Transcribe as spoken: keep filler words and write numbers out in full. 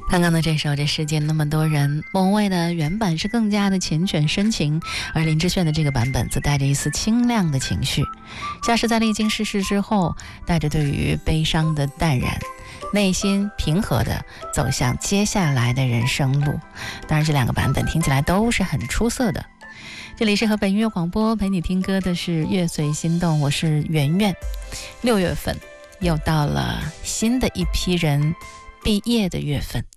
刚刚的这首《这世界那么多人》，莫文蔚的原版是更加的缱绻深情，而林志炫的这个版本则带着一丝清亮的情绪，像是在历经世事之后，带着对于悲伤的淡然，内心平和的走向接下来的人生路。当然这两个版本听起来都是很出色的。这里是河北音乐广播，陪你听歌的是乐随心动，我是圆圆。六月份又到了新的一批人毕业的月份，